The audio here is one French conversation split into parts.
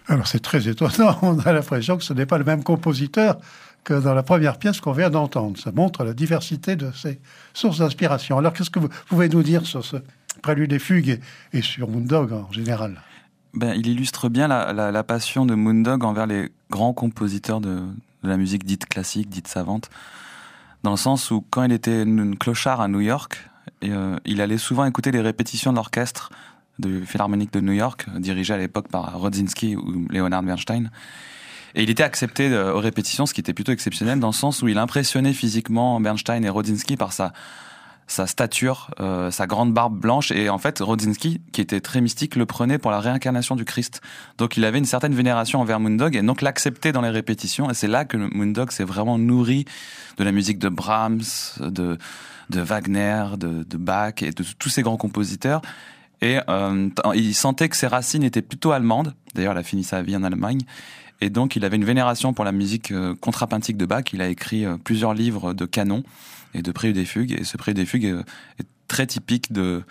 Alors c'est très étonnant, on a l'impression que ce n'est pas le même compositeur que dans la première pièce qu'on vient d'entendre. Ça montre la diversité de ses sources d'inspiration. Alors qu'est-ce que vous pouvez nous dire sur ce Prélude et Fugue et sur Moondog en général? Il illustre bien la passion de Moondog envers les grands compositeurs de la musique dite classique, dite savante, dans le sens où quand il était clochard à New York, il allait souvent écouter les répétitions de l'orchestre du Philharmonique de New York, dirigé à l'époque par Rodzinski ou Leonard Bernstein. Et il était accepté aux répétitions, ce qui était plutôt exceptionnel, dans le sens où il impressionnait physiquement Bernstein et Rodzinski par sa stature, sa grande barbe blanche. Et en fait, Rodzinski, qui était très mystique, le prenait pour la réincarnation du Christ. Donc il avait une certaine vénération envers Moondog et donc l'acceptait dans les répétitions. Et c'est là que Moondog s'est vraiment nourri de la musique de Brahms, de Wagner, de Bach et de tous ces grands compositeurs. Et il sentait que ses racines étaient plutôt allemandes. D'ailleurs, il a fini sa vie en Allemagne. Et donc, il avait une vénération pour la musique contrapuntique de Bach. Il a écrit plusieurs livres de canons et de préludes et fugues. Et ce prélude et fugue est très typique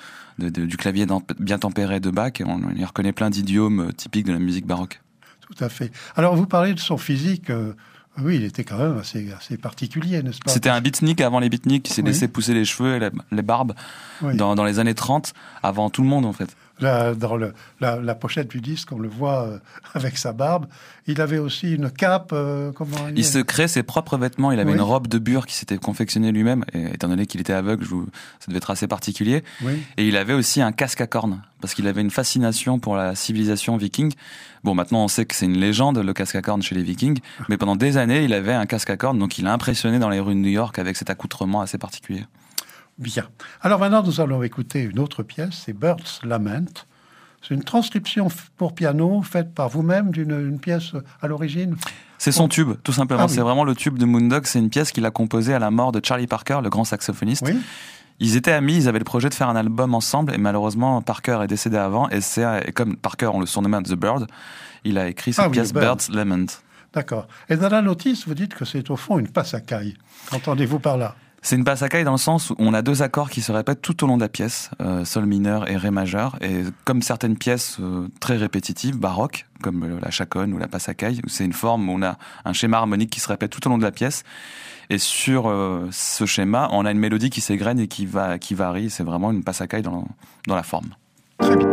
du clavier bien tempéré de Bach. Et on y reconnaît plein d'idiomes typiques de la musique baroque. Tout à fait. Alors, vous parlez de son physique. Oui, il était quand même assez particulier, n'est-ce pas? C'était un beatnik avant les beatniks qui s'est laissé pousser les cheveux et les barbes dans les années 30, avant tout le monde en fait. Là, dans la pochette du disque, on le voit avec sa barbe. Il avait aussi une cape. Il se crée ses propres vêtements. Il avait une robe de bure qui s'était confectionnée lui-même. Et étant donné qu'il était aveugle, ça devait être assez particulier. Oui. Et il avait aussi un casque à cornes parce qu'il avait une fascination pour la civilisation viking. Bon, maintenant on sait que c'est une légende, le casque à cornes chez les Vikings. Mais pendant des années, il avait un casque à cornes. Donc il a impressionné dans les rues de New York avec cet accoutrement assez particulier. Bien. Alors maintenant, nous allons écouter une autre pièce, c'est Bird's Lament. C'est une transcription pour piano faite par vous-même d'une pièce à l'origine. C'est son tube, tout simplement. C'est vraiment le tube de Moondog. C'est une pièce qu'il a composée à la mort de Charlie Parker, le grand saxophoniste. Oui. Ils étaient amis, ils avaient le projet de faire un album ensemble, et malheureusement, Parker est décédé avant. Et comme Parker, on le surnommait The Bird, il a écrit cette pièce Bird's Lament. D'accord. Et dans la notice, vous dites que c'est au fond une passacaille. Qu'entendez-vous par là? C'est une passacaille dans le sens où on a deux accords qui se répètent tout au long de la pièce, sol mineur et ré majeur. Et comme certaines pièces très répétitives, baroques, comme la chaconne ou la passacaille, où c'est une forme où on a un schéma harmonique qui se répète tout au long de la pièce. Et sur ce schéma, on a une mélodie qui s'égrène et qui varie. C'est vraiment une passacaille dans la forme. Très bien.